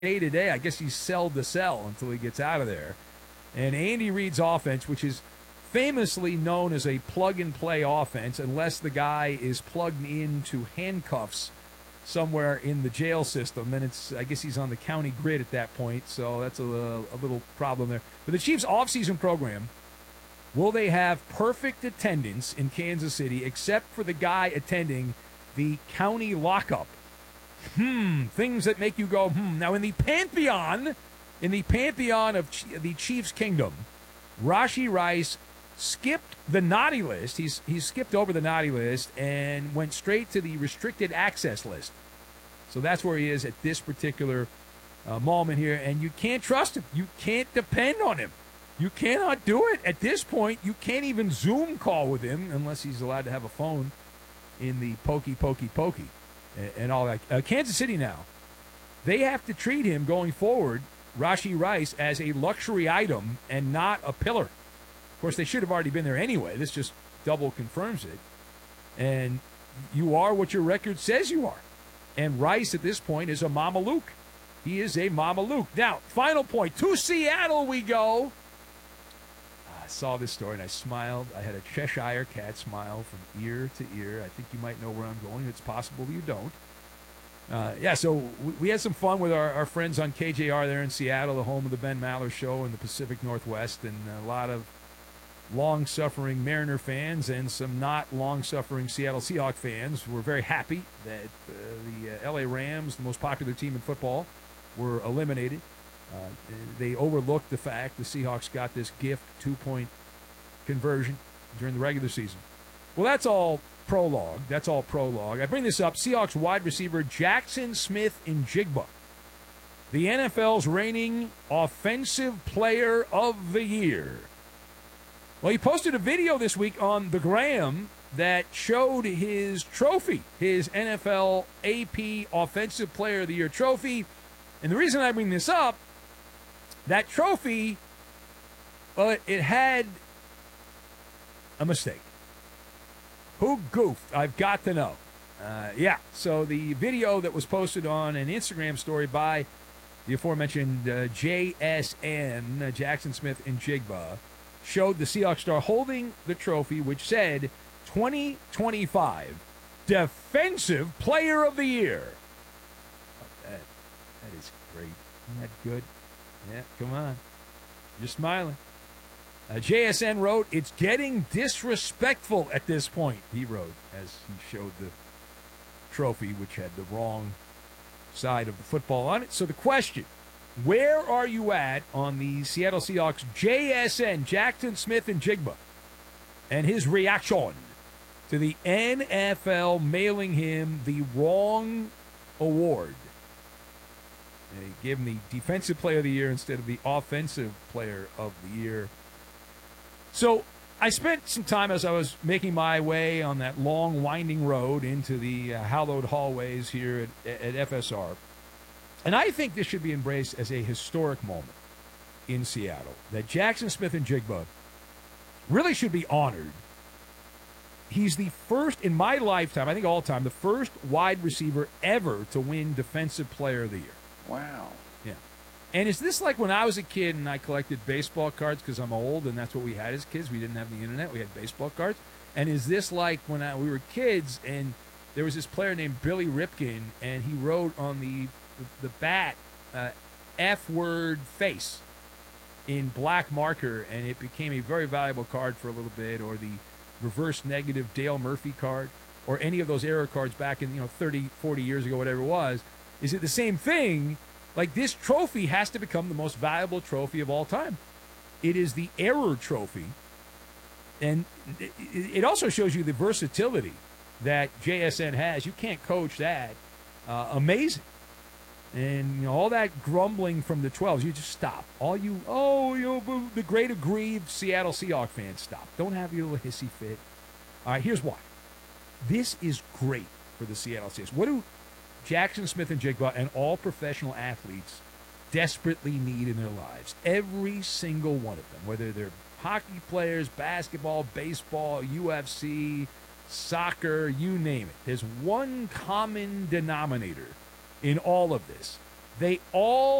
day-to-day. I guess he's sell to sell until he gets out of there. And Andy Reid's offense, which is famously known as a plug-and-play offense, unless the guy is plugged into handcuffs somewhere in the jail system, then I guess he's on the county grid at that point, so that's a little problem there. But the Chiefs' offseason program, will they have perfect attendance in Kansas City except for the guy attending the county lockup? Things that make you go, Now, in the pantheon of the Chiefs' kingdom, Rashee Rice skipped the naughty list. He's skipped over the naughty list and went straight to the restricted access list. So that's where he is at this particular moment here, and you can't trust him. You can't depend on him. You cannot do it. At this point, you can't even Zoom call with him unless he's allowed to have a phone in the pokey and all that. Kansas City now, they have to treat him going forward, Rashee Rice, as a luxury item and not a pillar. Of course, they should have already been there anyway. This just double confirms it. And you are what your record says you are. And Rice, at this point, is a Mameluke. He is a Mameluke. Now, final point. To Seattle we go. I saw this story and I smiled. I had a Cheshire cat smile from ear to ear. I think you might know where I'm going. It's possible you don't. So we had some fun with our friends on KJR there in Seattle, the home of the Ben Maller Show in the Pacific Northwest, and a lot of long-suffering Mariner fans and some not long-suffering Seattle Seahawks fans were very happy that the L.A. Rams, the most popular team in football, were eliminated. They overlooked the fact the Seahawks got this gift 2-point conversion during the regular season. Well, that's all prologue. I bring this up. Seahawks wide receiver Jackson Smith-Njigba, the NFL's reigning Offensive Player of the Year. Well, he posted a video this week on the Gram that showed his trophy, his NFL AP Offensive Player of the Year trophy. And the reason I bring this up, that trophy, it had a mistake. Who goofed? I've got to know. So the video that was posted on an Instagram story by the aforementioned JSN, Jackson Smith-Njigba, showed the Seahawks star holding the trophy, which said 2025 Defensive Player of the Year. That is great. Isn't that good? Yeah, come on. You're smiling. JSN wrote, "It's getting disrespectful at this point," he wrote, as he showed the trophy, which had the wrong side of the football on it. So the question, where are you at on the Seattle Seahawks JSN, Jackson Smith-Njigba, and his reaction to the NFL mailing him the wrong award? They gave him the Defensive Player of the Year instead of the Offensive Player of the Year. So I spent some time as I was making my way on that long, winding road into the hallowed hallways here at FSR. And I think this should be embraced as a historic moment in Seattle, that Jackson Smith-Njigba really should be honored. He's the first, in my lifetime, I think all time, the first wide receiver ever to win Defensive Player of the Year. Wow. Yeah. And is this like when I was a kid and I collected baseball cards because I'm old and that's what we had as kids? We didn't have the internet. We had baseball cards. And is this like when we were kids and there was this player named Billy Ripken and he wrote on the bat F-word face in black marker, and it became a very valuable card for a little bit, or the reverse negative Dale Murphy card, or any of those error cards back in 30, 40 years ago, whatever it was. Is it the same thing? Like, this trophy has to become the most valuable trophy of all time. It is the error trophy, and it also shows you the versatility that JSN has. You can't coach that. Amazing. And all that grumbling from the 12s, you just stop. The great aggrieved Seattle Seahawks fans, stop. Don't have your little hissy fit. All right, here's why. This is great for the Seattle Seahawks. What do Jackson Smith-Njigba and all professional athletes desperately need in their lives? Every single one of them, whether they're hockey players, basketball, baseball, UFC, soccer, you name it. There's one common denominator in all of this, They all